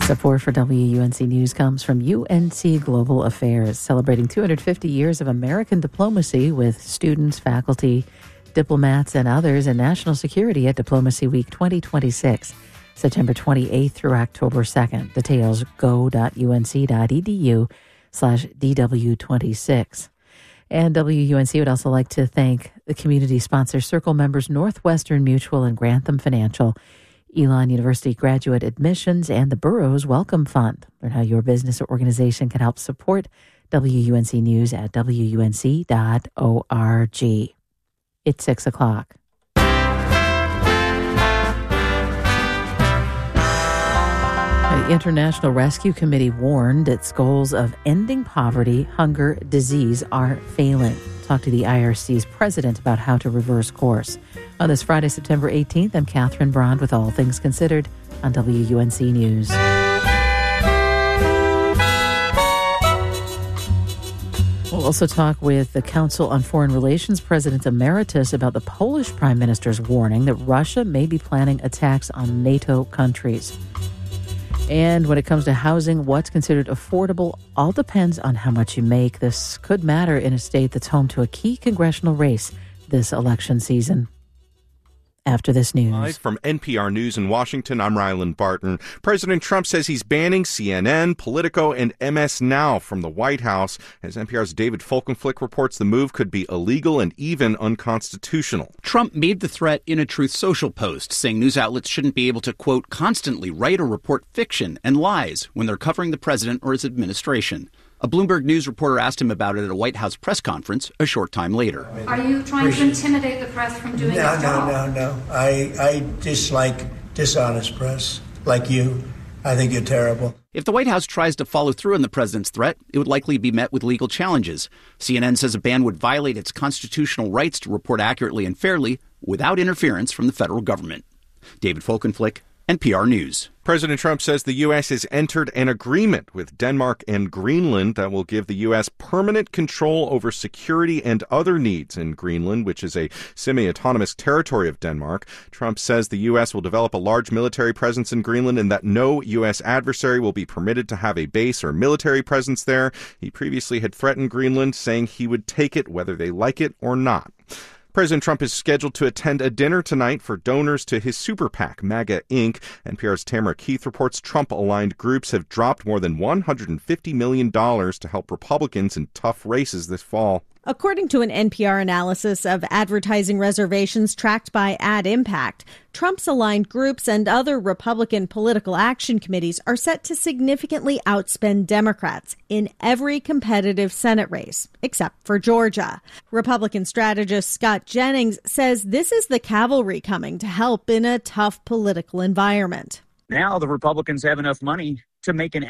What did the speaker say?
Support for WUNC News comes from UNC Global Affairs, celebrating 250 years of American diplomacy with students, faculty, diplomats, and others in national security at Diplomacy Week 2026, September 28th through October 2nd. Details go.unc.edu/DW26. And WUNC would also like to thank the community sponsor Circle members Northwestern Mutual and Grantham Financial, Elon University Graduate Admissions, and the Burroughs Welcome Fund. Learn how your business or organization can help support WUNC News at WUNC.org. It's 6 o'clock. The International Rescue Committee warned its goals of ending poverty, hunger, disease are failing. Talk to the IRC's president about how to reverse course. On this Friday, September 18th, I'm Catherine Brond with All Things Considered on WUNC News. We'll also talk with the Council on Foreign Relations President Emeritus about the Polish Prime Minister's warning that Russia may be planning attacks on NATO countries. And when it comes to housing, what's considered affordable all depends on how much you make. This could matter in a state that's home to a key congressional race this election season. After this news. Live from NPR News in Washington, I'm Rylan Barton. President Trump says he's banning CNN, Politico, and MS Now from the White House. As NPR's David Folkenflik reports, the move could be illegal and even unconstitutional. Trump made the threat in a Truth Social post, saying news outlets shouldn't be able to, quote, constantly write or report fiction and lies when they're covering the president or his administration. A Bloomberg News reporter asked him about it at a White House press conference a short time later. Are you trying to intimidate the press from doing its job? No. I dislike dishonest press, like you. I think you're terrible. If the White House tries to follow through on the president's threat, it would likely be met with legal challenges. CNN says a ban would violate its constitutional rights to report accurately and fairly without interference from the federal government. David Folkenflik, NPR News. President Trump says the U.S. has entered an agreement with Denmark and Greenland that will give the U.S. permanent control over security and other needs in Greenland, which is a semi-autonomous territory of Denmark. Trump says the U.S. will develop a large military presence in Greenland and that no U.S. adversary will be permitted to have a base or military presence there. He previously had threatened Greenland, saying he would take it whether they like it or not. President Trump is scheduled to attend a dinner tonight for donors to his super PAC, MAGA Inc. NPR's Tamara Keith reports Trump-aligned groups have dropped more than $150 million to help Republicans in tough races this fall. According to an NPR analysis of advertising reservations tracked by Ad Impact, Trump's aligned groups and other Republican political action committees are set to significantly outspend Democrats in every competitive Senate race, except for Georgia. Republican strategist Scott Jennings says this is the cavalry coming to help in a tough political environment. Now the Republicans have enough money to make an